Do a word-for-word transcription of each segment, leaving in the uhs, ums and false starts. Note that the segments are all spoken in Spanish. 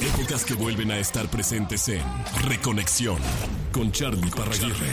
Épocas que vuelven a estar presentes en Reconexión con Charly Parraguirre.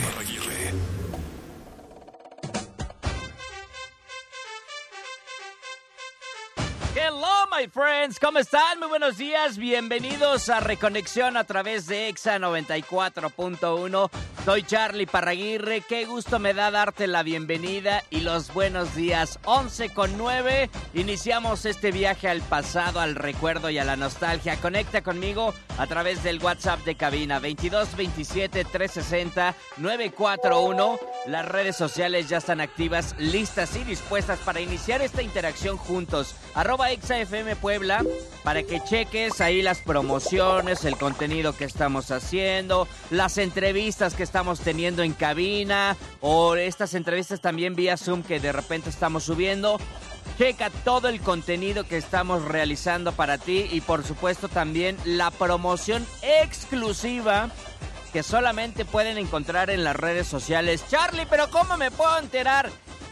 Hello, my friends, ¿cómo están? Muy buenos días, bienvenidos a Reconexión a través de Exa noventa y cuatro punto uno. Soy Charly Parraguirre, qué gusto me da darte la bienvenida y los buenos días. once con nueve, iniciamos este viaje al pasado, al recuerdo y a la nostalgia. Conecta conmigo a través del WhatsApp de cabina veintidós veintisiete trescientos sesenta novecientos cuarenta y uno. Las redes sociales ya están activas, listas y dispuestas para iniciar esta interacción juntos. Arroba ExaFM Puebla, para que cheques ahí las promociones, el contenido que estamos haciendo, las entrevistas que estamos teniendo en cabina, o estas entrevistas también vía Zoom que de repente estamos subiendo. Checa todo el contenido que estamos realizando para ti y por supuesto también la promoción exclusiva que solamente pueden encontrar en las redes sociales. Charly, ¿pero cómo me puedo enterar?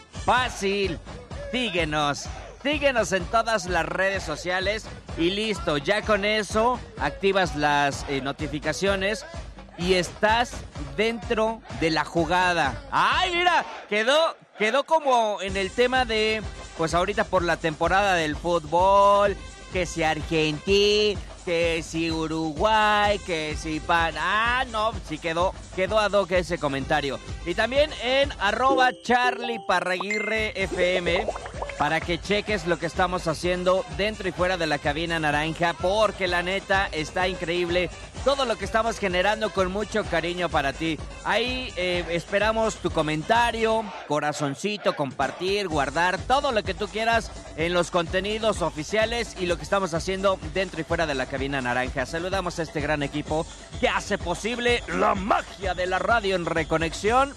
Fácil, síguenos. Síguenos en todas las redes sociales y listo, ya con eso activas las eh, notificaciones y estás dentro de la jugada. ¡Ay, mira! Quedó, quedó como en el tema de, pues ahorita por la temporada del fútbol, que si Argentina, que si Uruguay, que si Pan... Ah, no, sí quedó, quedó ad hoc ese comentario. Y también en arroba Charly Parraguirre F M, para que cheques lo que estamos haciendo dentro y fuera de la cabina naranja, porque la neta está increíble todo lo que estamos generando con mucho cariño para ti. Ahí eh, esperamos tu comentario, corazoncito, compartir, guardar, todo lo que tú quieras en los contenidos oficiales y lo que estamos haciendo dentro y fuera de la cabina naranja. Saludamos a este gran equipo que hace posible la magia de la radio en Reconexión.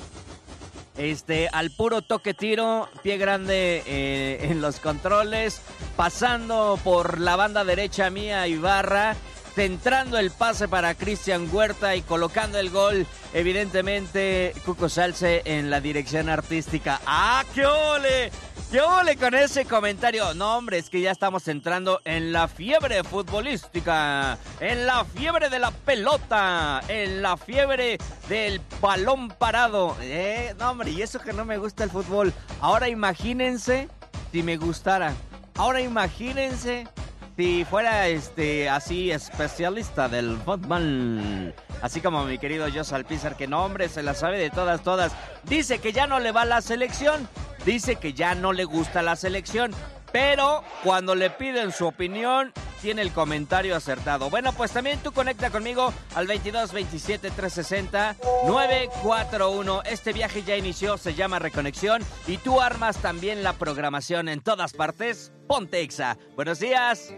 Este, al puro toque tiro, pie grande eh, en los controles, pasando por la banda derecha mía Ibarra, centrando el pase para Cristian Huerta y colocando el gol, evidentemente, Cuco Salce en la dirección artística. ¡Ah, qué ole! ¡Qué ole con ese comentario! No, hombre, es que ya estamos entrando en la fiebre futbolística, en la fiebre de la pelota, en la fiebre del balón parado. Eh, no, hombre, y eso que no me gusta el fútbol. Ahora imagínense si me gustara. Ahora imagínense si fuera este así especialista del fútbol, así como mi querido Jos Alpizar, que no, hombre, se la sabe de todas, todas. Dice que ya no le va a la selección, dice que ya no le gusta la selección, pero cuando le piden su opinión, tiene el comentario acertado. Bueno, pues también tú conecta conmigo al veintidós veintisiete trescientos sesenta novecientos cuarenta y uno. Este viaje ya inició, se llama Reconexión y tú armas también la programación en todas partes. Ponte Exa. Buenos días.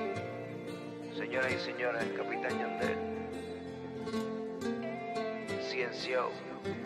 Señoras y señores, el Capitán Yandel. Ciencio.